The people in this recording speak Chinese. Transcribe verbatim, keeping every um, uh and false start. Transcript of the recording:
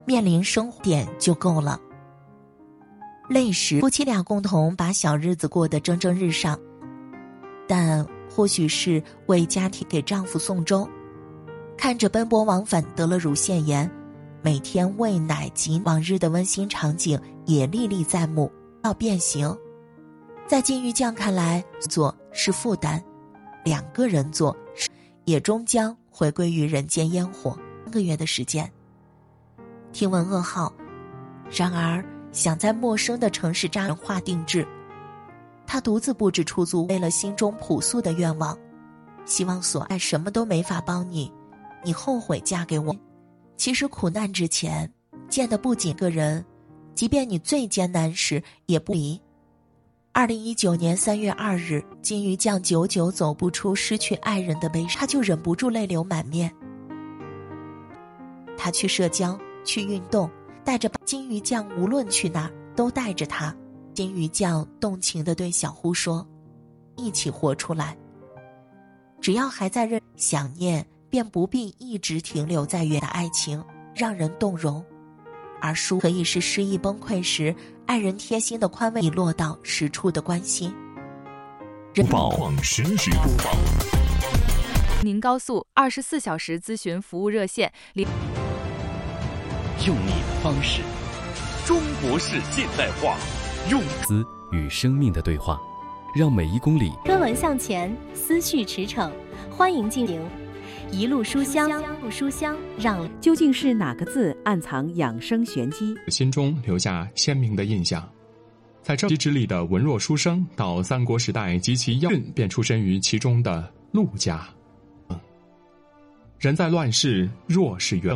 面临生活点就够了。累时，夫妻俩共同把小日子过得蒸蒸日上，但或许是为家庭给丈夫送粥，看着奔波往返得了乳腺炎，每天喂奶及往日的温馨场景也历历在目，要变形。在金鱼酱看来，做是负担，两个人做也终将回归于人间烟火。三个月的时间，听闻噩耗，然而想在陌生的城市扎人划定制，他独自布置出租，为了心中朴素的愿望，希望所爱什么都没法帮你，你后悔嫁给我。其实苦难之前，见的不仅个人，即便你最艰难时也不离。二零一九年三月二日，金鱼酱久久走不出失去爱人的悲伤，他就忍不住泪流满面。他去社交，去运动，带着金鱼酱，无论去哪儿都带着他。金鱼酱动情地对小呼说：“一起活出来。只要还在认想念，便不必一直停留在原的爱情，让人动容。而书可以是失意崩溃时，爱人贴心的宽慰，已落到实处的关心。” 播报实时播报。 您高速二十四小时咨询服务热线。 用你的方式，中国式现代化，用思与生命的对话，让每一公里歌文向前，思绪驰骋。欢迎进行一路书香，一路书香，让究竟是哪个字暗藏养生玄机？ 心中留下鲜明的印象。在这之力的文弱书生，到三国时代及其要训，便出身于其中的陆家。人在乱世，若是缘。